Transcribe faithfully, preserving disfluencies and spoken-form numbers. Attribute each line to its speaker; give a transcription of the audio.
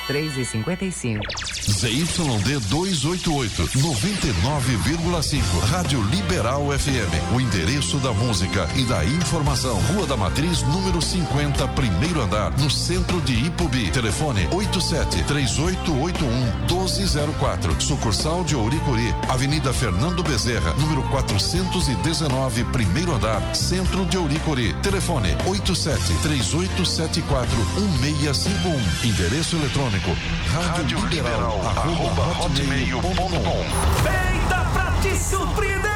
Speaker 1: três e cinquenta e cinco.
Speaker 2: Z Y D duzentos e oitenta e oito, noventa e nove vírgula cinco. Rádio Liberal F M. O endereço da música e da informação. Rua da Matriz, número cinquenta, primeiro andar, no centro de Ipubi. Telefone oito sete três oito oito um um dois zero quatro. Sucursal de Ouricuri. Avenida Fernando Bezerra, número quatrocentos e dezenove, primeiro andar, centro de Ouricuri. Telefone oito sete três oito sete quatro um seis cinco um. Endereço eletrônico rádio liberal arroba hotmail ponto com.
Speaker 3: Feita pra te surpreender.